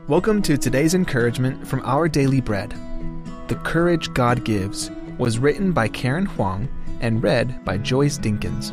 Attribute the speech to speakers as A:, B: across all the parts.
A: Welcome to today's encouragement from Our Daily Bread. The Courage God Gives was written by Karen Huang and read by Joyce Dinkins.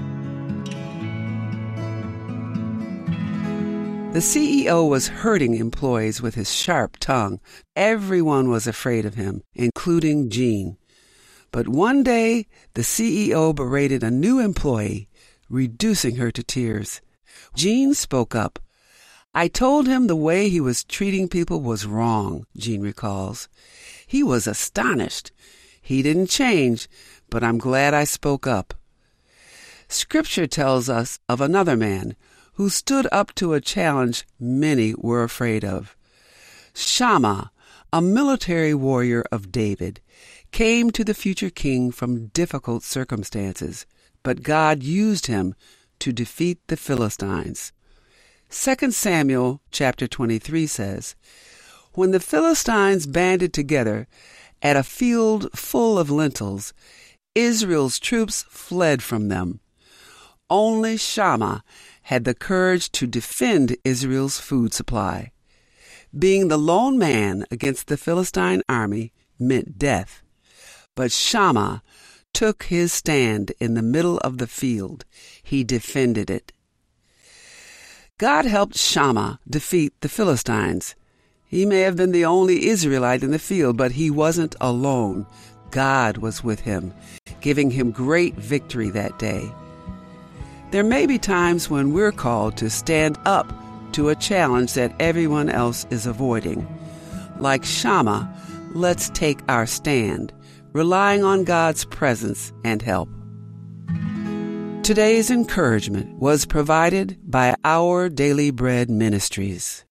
B: The CEO was hurting employees with his sharp tongue. Everyone was afraid of him, including Jean. But one day, the CEO berated a new employee, reducing her to tears. Jean spoke up. "I told him the way he was treating people was wrong," Jean recalls. "He was astonished. He didn't change, but I'm glad I spoke up." Scripture tells us of another man who stood up to a challenge many were afraid of. Shammah, a military warrior of David, came to the future king from difficult circumstances, but God used him to defeat the Philistines. 2 Samuel chapter 23 says, "When the Philistines banded together at a field full of lentils, Israel's troops fled from them. Only Shammah had the courage to defend Israel's food supply. Being the lone man against the Philistine army meant death. But Shammah took his stand in the middle of the field. He defended it." God helped Shammah defeat the Philistines. He may have been the only Israelite in the field, but he wasn't alone. God was with him, giving him great victory that day. There may be times when we're called to stand up to a challenge that everyone else is avoiding. Like Shammah, let's take our stand, relying on God's presence and help. Today's encouragement was provided by Our Daily Bread Ministries.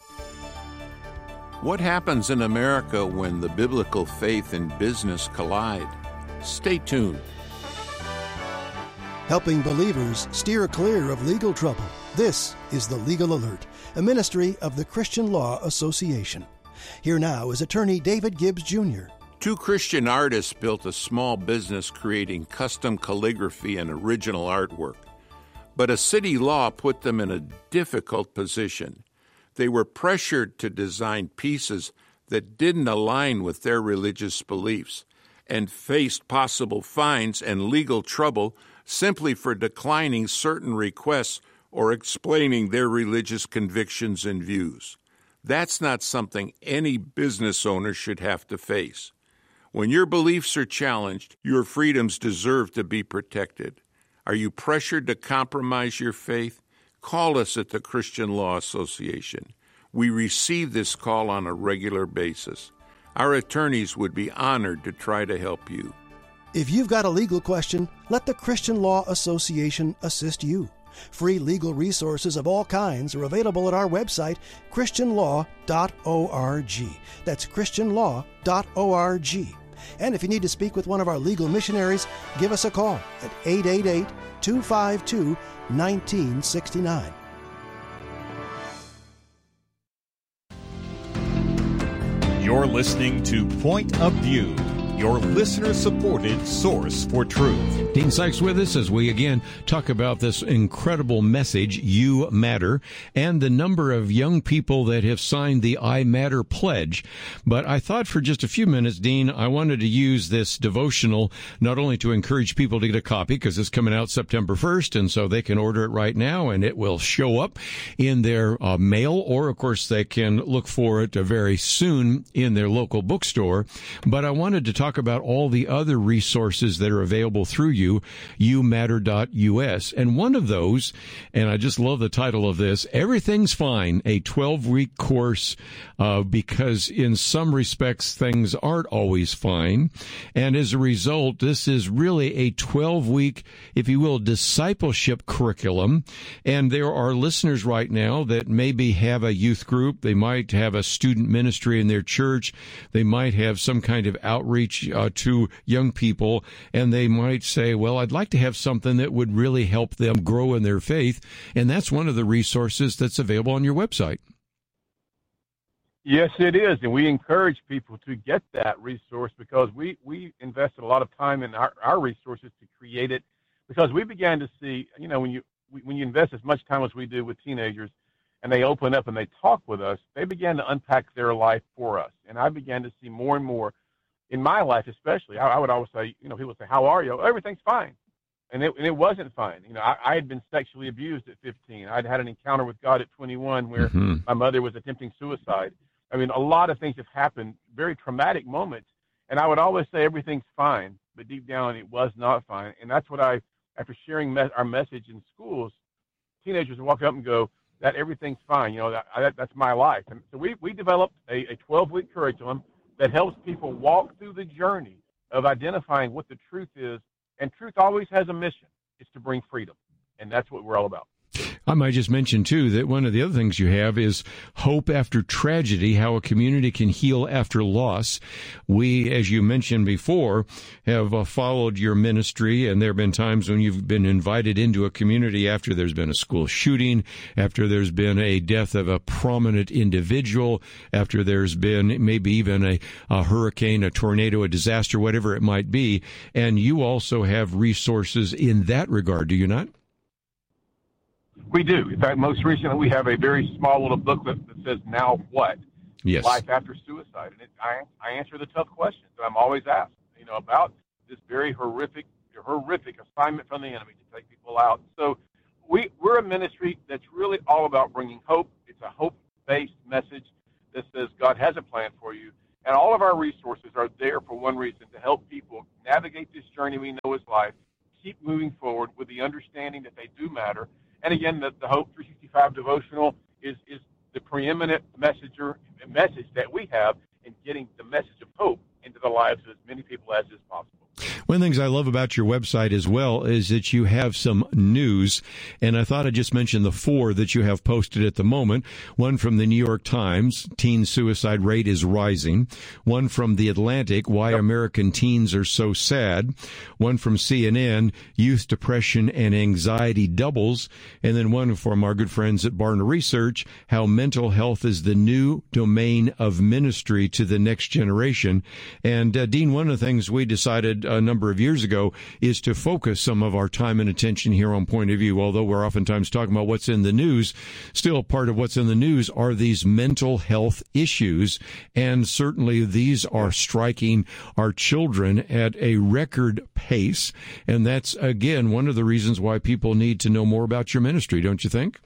C: What happens in America when the biblical faith and business collide? Stay tuned.
D: Helping believers steer clear of legal trouble. This is the Legal Alert, a ministry of the Christian Law Association. Here now is attorney David Gibbs, Jr.
C: Two Christian artists built a small business creating custom calligraphy and original artwork. But a city law put them in a difficult position. They were pressured to design pieces that didn't align with their religious beliefs and faced possible fines and legal trouble simply for declining certain requests or explaining their religious convictions and views. That's not something any business owner should have to face. When your beliefs are challenged, your freedoms deserve to be protected. Are you pressured to compromise your faith? Call us at the Christian Law Association. We receive this call on a regular basis. Our attorneys would be honored to try to help you.
D: If you've got a legal question, let the Christian Law Association assist you. Free legal resources of all kinds are available at our website, christianlaw.org. That's christianlaw.org. And if you need to speak with one of our legal missionaries, give us a call at 888-252-1969.
E: You're listening to Point of View, your listener-supported source for truth.
F: Dean Sykes with us as we again talk about this incredible message, You Matter, and the number of young people that have signed the I Matter pledge. But I thought for just a few minutes, Dean, I wanted to use this devotional not only to encourage people to get a copy, because it's coming out September 1st, and so they can order it right now, and it will show up in their mail, or, of course, they can look for it very soon in their local bookstore. But I wanted to talk about all the other resources that are available through youmatter.us. And one of those, and I just love the title of this, Everything's Fine, a 12-week course, because in some respects things aren't always fine. And as a result, this is really a 12-week, if you will, discipleship curriculum. And there are listeners right now that maybe have a youth group. They might have a student ministry in their church. They might have some kind of outreach to young people, and they might say, well, I'd like to have something that would really help them grow in their faith, and that's one of the resources that's available on your website.
G: Yes, it is, and we encourage people to get that resource because we invested a lot of time in our resources to create it, because we began to see, when you invest as much time as we do with teenagers, and they open up and they talk with us, they began to unpack their life for us. And I began to see more and more in my life, especially. I would always say, people would say, "How are you?" "Everything's fine." And it wasn't fine. I had been sexually abused at 15. I'd had an encounter with God at 21 where my mother was attempting suicide. I mean, a lot of things have happened, very traumatic moments. And I would always say everything's fine, but deep down it was not fine. And that's what after sharing our message in schools, teenagers would walk up and go, "That everything's fine. That's my life." And so we developed a 12-week curriculum that helps people walk through the journey of identifying what the truth is. And truth always has a mission. It's to bring freedom. And that's what we're all about.
F: I might just mention, too, that one of the other things you have is hope after tragedy, how a community can heal after loss. We, as you mentioned before, have followed your ministry, and there have been times when you've been invited into a community after there's been a school shooting, after there's been a death of a prominent individual, after there's been maybe even a hurricane, a tornado, a disaster, whatever it might be. And you also have resources in that regard, do you not?
G: We do. In fact, most recently, we have a very small little booklet that says, "Now What?"
F: Yes.
G: Life after suicide. And I answer the tough questions that I'm always asked, about this very horrific assignment from the enemy to take people out. So we're a ministry that's really all about bringing hope. It's a hope-based message that says God has a plan for you. And all of our resources are there for one reason, to help people navigate this journey we know is life, keep moving forward with the understanding that they do matter. And again, the Hope 365 devotional is the preeminent message that we have in getting the message of hope into the lives of as many people as is possible.
F: One of the things I love about your website as well is that you have some news, and I thought I'd just mention the 4 that you have posted at the moment. One from the New York Times, teen suicide rate is rising. One from The Atlantic, why American teens are so sad. One from CNN, youth depression and anxiety doubles. And then one from our good friends at Barna Research, how mental health is the new domain of ministry to the next generation. And Dean, one of the things we decided a number of years ago is to focus some of our time and attention here on Point of View. Although we're oftentimes talking about what's in the news, still part of what's in the news are these mental health issues. And certainly these are striking our children at a record pace. And that's, again, one of the reasons why people need to know more about your ministry, don't you think?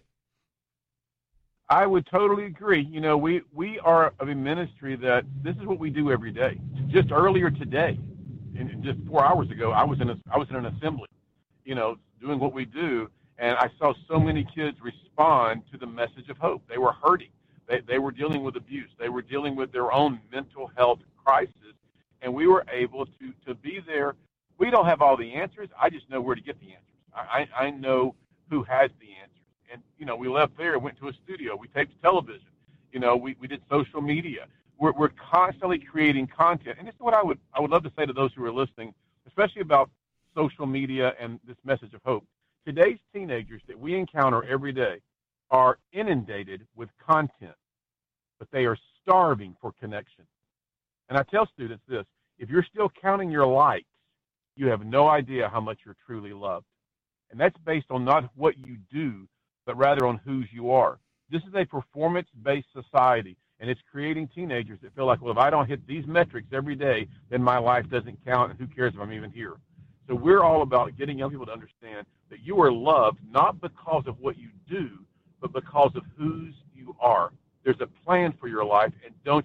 G: I would totally agree. We are of a ministry that this is what we do every day. Just earlier today, and just 4 hours ago, I was in an assembly, doing what we do, and I saw so many kids respond to the message of hope. They were hurting. They were dealing with abuse. They were dealing with their own mental health crisis, and we were able to be there. We don't have all the answers. I just know where to get the answers. I know who has the answers. And, we left there, went to a studio. We taped television. We did social media. We're constantly creating content. And this is what I would love to say to those who are listening, especially about social media and this message of hope. Today's teenagers that we encounter every day are inundated with content, but they are starving for connection. And I tell students this: if you're still counting your likes, you have no idea how much you're truly loved. And that's based on not what you do, but rather on whose you are. This is a performance-based society, and it's creating teenagers that feel like, well, if I don't hit these metrics every day, then my life doesn't count, and who cares if I'm even here? So we're all about getting young people to understand that you are loved not because of what you do, but because of whose you are. There's a plan for your life, and don't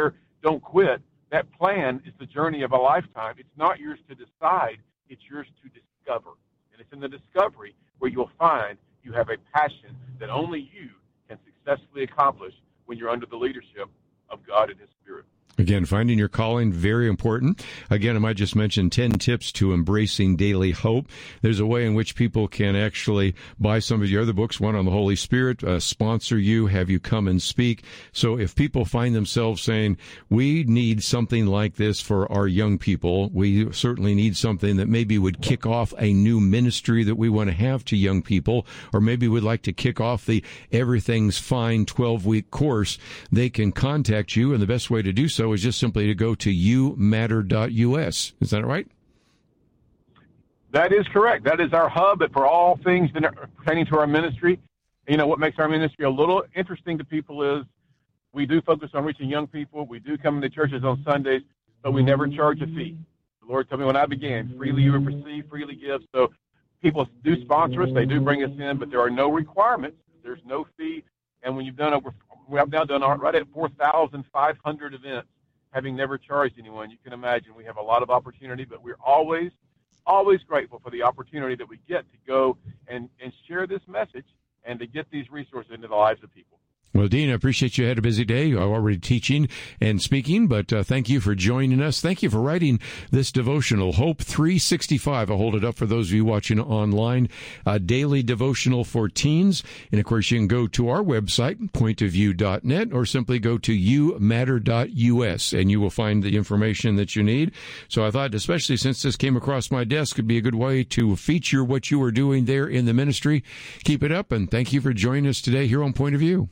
G: quit. That plan is the journey of a lifetime. It's not yours to decide, it's yours to discover. And it's in the discovery where you'll find you have a passion that only you can successfully accomplish when you're under the leadership of God and His Spirit.
F: Again, finding your calling, very important. Again, I might just mention 10 tips to embracing daily hope. There's a way in which people can actually buy some of your other books, one on the Holy Spirit, sponsor you, have you come and speak. So if people find themselves saying, we need something like this for our young people, we certainly need something that maybe would kick off a new ministry that we want to have to young people, or maybe would like to kick off the Everything's Fine 12-week course, they can contact you, and the best way to do so is just simply to go to youmatter.us. Is that right?
G: That is correct. That is our hub for all things pertaining to our ministry. You know, what makes our ministry a little interesting to people is we do focus on reaching young people. We do come into churches on Sundays, but we never charge a fee. The Lord told me when I began, freely you will receive, freely give. So people do sponsor us. They do bring us in, but there are no requirements. There's no fee. And when you've done we have now done right at 4,500 events, having never charged anyone. You can imagine we have a lot of opportunity, but we're always grateful for the opportunity that we get to go and share this message and to get these resources into the lives of people.
F: Well, Dean, I appreciate you had a busy day. I'm already teaching and speaking, but thank you for joining us. Thank you for writing this devotional, Hope 365. I'll hold it up for those of you watching online, daily devotional for teens. And, of course, you can go to our website, pointofview.net, or simply go to youmatter.us, and you will find the information that you need. So I thought, especially since this came across my desk, it'd be a good way to feature what you are doing there in the ministry. Keep it up, and thank you for joining us today here on Point of View.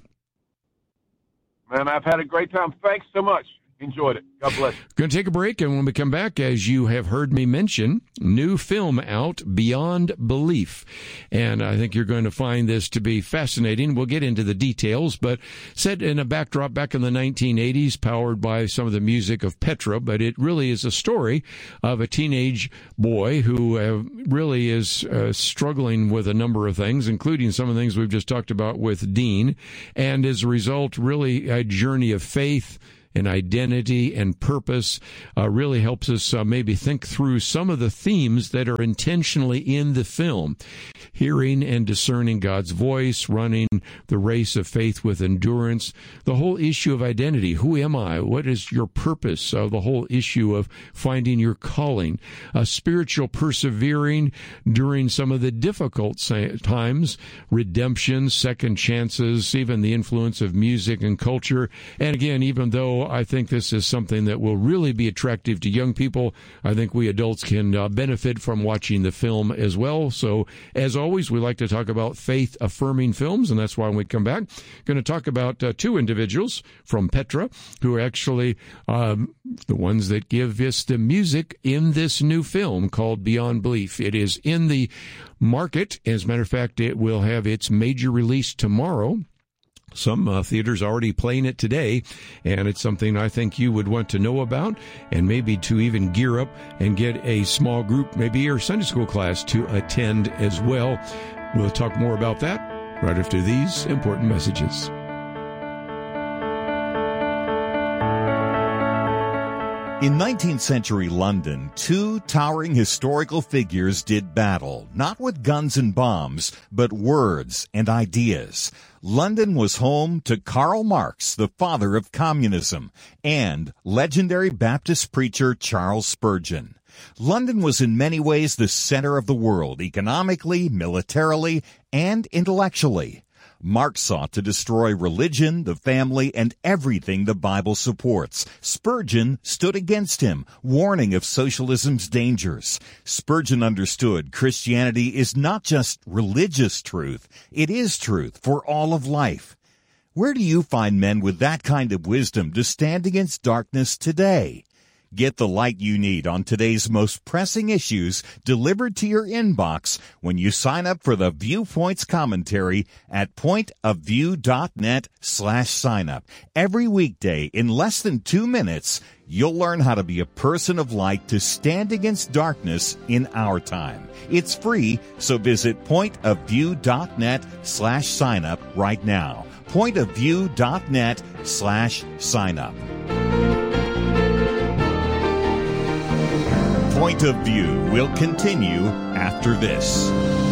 G: Man, I've had a great time. Thanks so much. Enjoyed it. God bless you.
F: Going to take a break, and when we come back, as you have heard me mention, new film out, Beyond Belief. And I think you're going to find this to be fascinating. We'll get into the details, but set in a backdrop back in the 1980s, powered by some of the music of Petra, but it really is a story of a teenage boy who really is struggling with a number of things, including some of the things we've just talked about with Dean, and as a result, really a journey of faith and identity and purpose. Really helps us maybe think through some of the themes that are intentionally in the film. Hearing and discerning God's voice, running the race of faith with endurance, the whole issue of identity. Who am I? What is your purpose? The whole issue of finding your calling. Spiritual persevering during some of the difficult times. Redemption, second chances, even the influence of music and culture. And again, even though I think this is something that will really be attractive to young people, I think we adults can benefit from watching the film as well. So, as always, we like to talk about faith-affirming films, and that's why when we come back, going to talk about two individuals from Petra who are actually the ones that give us the music in this new film called Beyond Belief. It is in the market. As a matter of fact, it will have its major release tomorrow. Some theaters are already playing it today, and it's something I think you would want to know about, and maybe to even gear up and get a small group, maybe your Sunday school class, to attend as well. We'll talk more about that right after these important messages.
E: In 19th century London, two towering historical figures did battle, not with guns and bombs, but words and ideas. London was home to Karl Marx, the father of communism, and legendary Baptist preacher Charles Spurgeon. London was in many ways the center of the world, economically, militarily, and intellectually. Marx sought to destroy religion, the family, and everything the Bible supports. Spurgeon stood against him, warning of socialism's dangers. Spurgeon understood Christianity is not just religious truth, it is truth for all of life. Where do you find men with that kind of wisdom to stand against darkness today? Get the light you need on today's most pressing issues delivered to your inbox when you sign up for the Viewpoints commentary at pointofview.net/signup. Every weekday in less than 2 minutes, you'll learn how to be a person of light to stand against darkness in our time. It's free, so visit pointofview.net/signup right now. pointofview.net/signup. Point of View will continue after this.